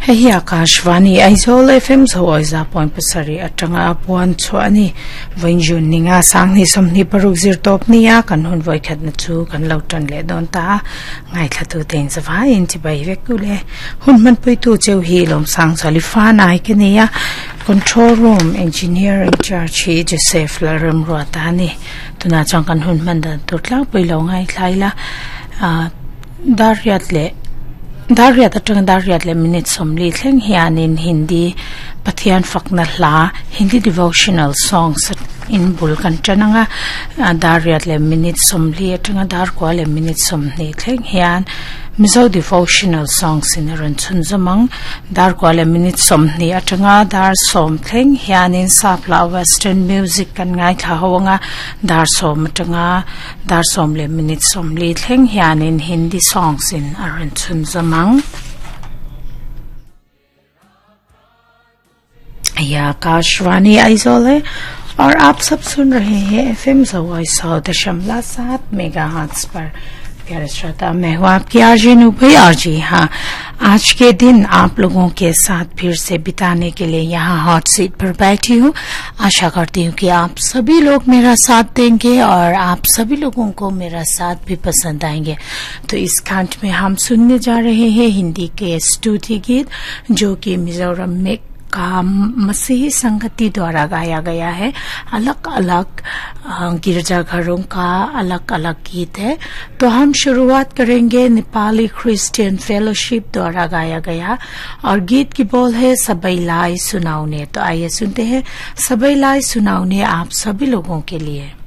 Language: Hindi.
Hei Akashvani Aizol FM Zawaisa Point Pasari Atanga Apuan Chuani Vainjun Ninga Sangni Somni Paruk Zirtopnia Kanhun Voikat Natu Kan Lautan Le Donta Ngai Khatu Ten Sava Intibai Vekule Hunman Puitu Cheu Hilom Sang Salifana Ikenia Control Room Engineer in Charge Joseph Laram Ruatani Tuna Chankan Hunman Da Tutla Puilo Ngai Tlaila Daryat atang daryat le minutes somli thleng hianin Hindi pathian fakna hla Hindi devotional songs in bulkan chananga daryat le minutes somli atanga dar kwa le minutes somni thleng hian mizo devotional songs in ranchun zamang dar kwa le minutes somni atanga dar som thleng hianin sapla western music kan ngai thawanga dar som atanga dar som le minutes somli thleng hianin Hindi songs in ranchun zamang या आकाशवाणी आइजोल है और आप सब सुन रहे हैं एफएम ज़वाइसा 100.7 मेगाहर्ट्ज़ पर। प्यारे श्रोता, मैं हूँ आपकी आरजे नुबई। और जी हाँ, आज के दिन आप लोगों के साथ फिर से बिताने के लिए यहाँ हॉट सीट पर बैठी हूँ। आशा करती हूँ कि आप सभी लोग मेरा साथ देंगे और आप सभी लोगों को मेरा साथ भी पसंद आएंगे। तो इस खंड में हम सुनने जा रहे हैं हिंदी के स्तुति गीत जो कि मिजोरम में का मसीही संगति द्वारा गाया गया है। अलग अलग गिरजाघरों का अलग अलग गीत है। तो हम शुरुआत करेंगे नेपाली क्रिश्चियन फेलोशिप द्वारा गाया गया और गीत की बोल है सबैलाई सुनाउने। तो आइए सुनते हैं सबैलाई सुनाउने आप सभी लोगों के लिए।